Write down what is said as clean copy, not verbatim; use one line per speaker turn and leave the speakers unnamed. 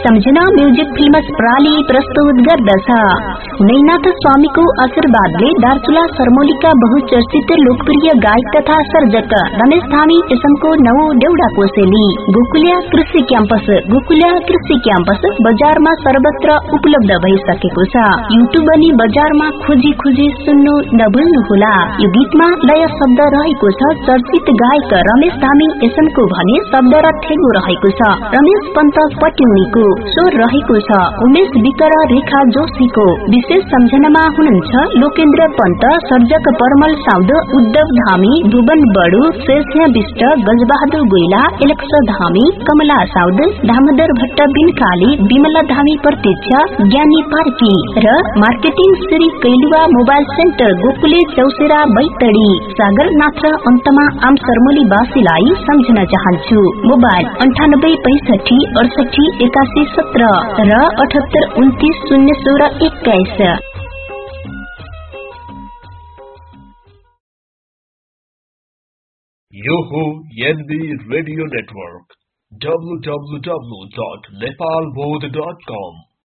सम्झना music films प्राली प्रस्तुत गर्दछ। हुनैनाथ स्वामीको आशीर्वादले दार्चुला सरमौलीका बहुचर्चित लोकप्रिय गायक तथा सर्जक रमेश धामी एसमको नौ देउडा कोसेली गोकुल्या कृषि क्याम्पस बजारमा सर्वत्र उपलब्ध भइसकेको छ। युट्युब अनि बजारमा खोजी सुन्नु नभुल्नुहोला। यो गीतमा लय शब्द रहेको छ चर्चित गायक रमेश धामी एसमको भने शब्द र ठेगो रहेको छ रमेश पन्त पट्युनीको, स्वर रहेको छ उमेश विकर रेखा जोशीको। विशेष सम्झनामा हुनुहुन्छ लोकेन्द्र पन्त, सर्जक परमल साउद, उद्धव धामी, भुवन बडु, शेष्या विष्ट, गजबहादुर गोइला, एलेक्स धामी, कमला साउद, दामोदर भट्ट बिनकाली, विमला धामी प्रत्यक्ष, ज्ञानी पार्की र marketing Shri कैलुवा mobile centre गोकुले चौसेरा Baitadi सागर नाथ र अन्तमा आम सरमोली वासीलाई सम्झन चाहन्छु। मोबाइल 9865 68 81 17 र 78 29 016 21।
यो हो एनबी रेडियो नेटवर्क www.nepalbodh.com